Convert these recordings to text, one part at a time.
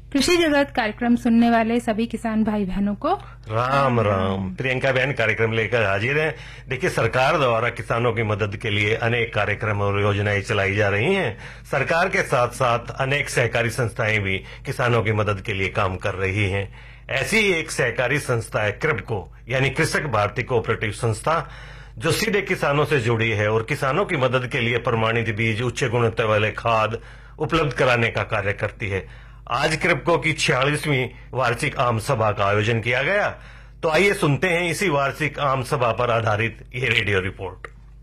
कृषि जगत कार्यक्रम सुनने वाले सभी किसान भाई बहनों को राम राम। प्रियंका बहन कार्यक्रम लेकर हाजिर है। देखिए, सरकार द्वारा किसानों की मदद के लिए अनेक कार्यक्रम और योजनाएं चलाई जा रही हैं। सरकार के साथ साथ अनेक सहकारी संस्थाएं भी किसानों की मदद के लिए काम कर रही हैं। ऐसी ही एक सहकारी संस्था है क्रिप्को, यानी कृषक भारती कोऑपरेटिव संस्था, जो सीधे किसानों से जुड़ी है और किसानों की मदद के लिए प्रमाणित बीज, उच्च गुणवत्ता वाले खाद उपलब्ध कराने का कार्य करती है। आज क्रिप्को की 46वीं वार्षिक आम सभा का आयोजन किया गया। तो आइए सुनते हैं इसी वार्षिक आम सभा पर आधारित ये रेडियो रिपोर्ट।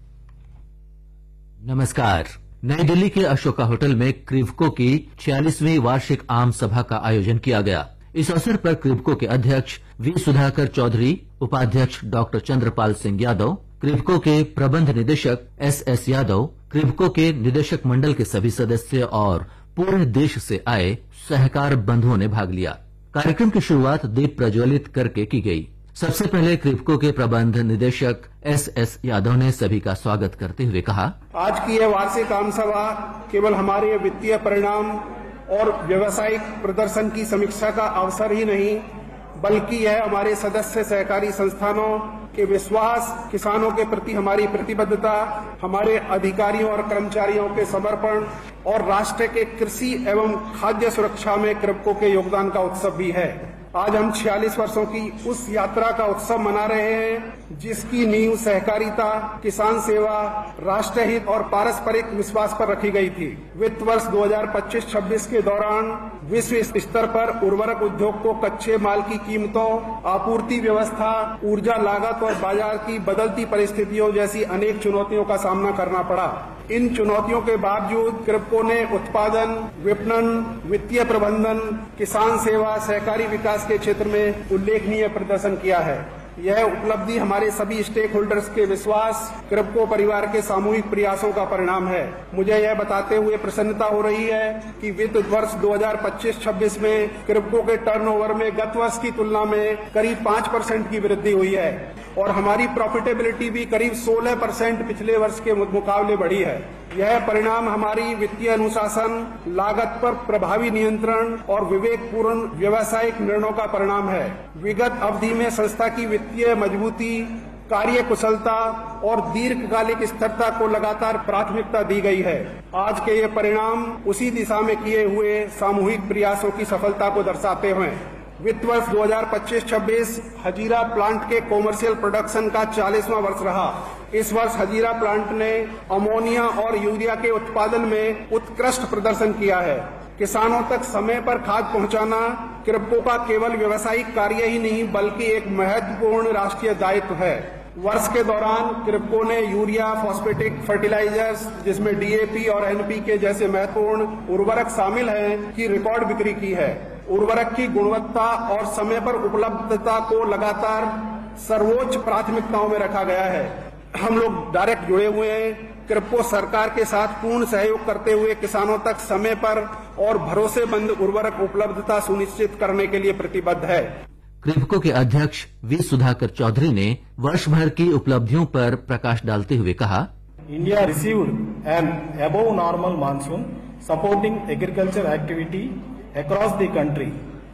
नमस्कार। नई दिल्ली के अशोका होटल में क्रिप्को की 46वीं वार्षिक आम सभा का आयोजन किया गया। इस अवसर पर क्रिप्को के अध्यक्ष वी सुधाकर चौधरी, उपाध्यक्ष डॉक्टर चंद्रपाल सिंह यादव, क्रिप्को के प्रबंध निदेशक एस यादव, क्रिप्को के निदेशक मंडल के सभी सदस्य और पूरे देश से आए सहकार बंधुओं ने भाग लिया। कार्यक्रम की शुरुआत दीप प्रज्वलित करके की गई। सबसे पहले क्रिप्को के प्रबंध निदेशक एस यादव ने सभी का स्वागत करते हुए कहा, आज की यह वार्षिक आम सभा केवल हमारे वित्तीय परिणाम और व्यावसायिक प्रदर्शन की समीक्षा का अवसर ही नहीं, बल्कि यह हमारे सदस्य सहकारी संस्थानों के विश्वास, किसानों के प्रति हमारी प्रतिबद्धता, हमारे अधिकारियों और कर्मचारियों के समर्पण और राष्ट्र के कृषि एवं खाद्य सुरक्षा में क्रिप्को के योगदान का उत्सव भी है। आज हम 46 वर्षों की उस यात्रा का उत्सव मना रहे हैं जिसकी नींव सहकारिता, किसान सेवा, राष्ट्रहित और पारस्परिक विश्वास पर रखी गई थी। वित्त वर्ष 2025-26 के दौरान विश्व स्तर पर उर्वरक उद्योग को कच्चे माल की कीमतों, आपूर्ति व्यवस्था, ऊर्जा लागत और बाजार की बदलती परिस्थितियों जैसी अनेक चुनौतियों का सामना करना पड़ा। इन चुनौतियों के बावजूद क्रिप्को ने उत्पादन, विपणन, वित्तीय प्रबंधन, किसान सेवा, सहकारी विकास के क्षेत्र में उल्लेखनीय प्रदर्शन किया है। यह उपलब्धि हमारे सभी स्टेक होल्डर्स के विश्वास, क्रिप्को परिवार के सामूहिक प्रयासों का परिणाम है। मुझे यह बताते हुए प्रसन्नता हो रही है कि वित्त वर्ष 2025-26 में क्रिप्को के टर्नओवर में गत वर्ष की तुलना में करीब 5% की वृद्धि हुई है और हमारी प्रॉफिटेबिलिटी भी करीब 16% पिछले वर्ष के मुकाबले बढ़ी है। यह परिणाम हमारी वित्तीय अनुशासन, लागत पर प्रभावी नियंत्रण और विवेकपूर्ण व्यावसायिक निर्णयों का परिणाम है। विगत अवधि में संस्था की वित्तीय मजबूती, कार्य कुशलता और दीर्घकालिक स्थिरता को लगातार प्राथमिकता दी गई है। आज के ये परिणाम उसी दिशा में किए हुए सामूहिक प्रयासों की सफलता को दर्शाते हैं। वित्त वर्ष 2025-26 हजीरा प्लांट के कॉमर्शियल प्रोडक्शन का 40वां वर्ष रहा। इस वर्ष हजीरा प्लांट ने अमोनिया और यूरिया के उत्पादन में उत्कृष्ट प्रदर्शन किया है। किसानों तक समय पर खाद पहुंचाना क्रिप्को का केवल व्यावसायिक कार्य ही नहीं बल्कि एक महत्वपूर्ण राष्ट्रीय दायित्व है। वर्ष के दौरान क्रिप्को ने यूरिया, फॉस्फेटिक फर्टिलाइजर्स, जिसमें डीएपी और एनपीके जैसे महत्वपूर्ण उर्वरक शामिल हैं, की रिकॉर्ड बिक्री की है। उर्वरक की गुणवत्ता और समय पर उपलब्धता को लगातार सर्वोच्च प्राथमिकताओं में रखा गया है। हम लोग डायरेक्ट जुड़े हुए हैं। क्रिप्को सरकार के साथ पूर्ण सहयोग करते हुए किसानों तक समय पर और भरोसेमंद उर्वरक उपलब्धता सुनिश्चित करने के लिए प्रतिबद्ध है। क्रिप्को के अध्यक्ष वी सुधाकर चौधरी ने वर्ष भर की उपलब्धियों पर प्रकाश डालते हुए कहा, India received an above normal monsoon supporting agriculture activity across the country.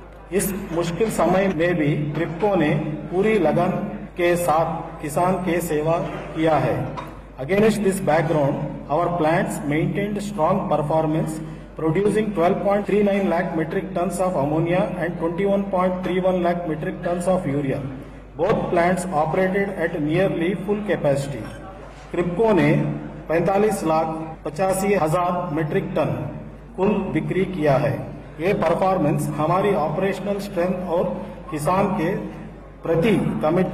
इस मुश्किल समय में भी क्रिप्को ने पूरी लगन के साथ किसान के सेवा किया है। Against this background, our plants maintained strong performance, producing 12.39 lakh metric tons of ammonia and 21.31 lakh metric tons of urea. Both plants operated at nearly full capacity. Kribhco ने 45,85,000 मीट्रिक टन कुल बिक्री किया है। ये परफॉर्मेंस हमारी ऑपरेशनल स्ट्रेंथ और किसान के प्रति कमिटमेंट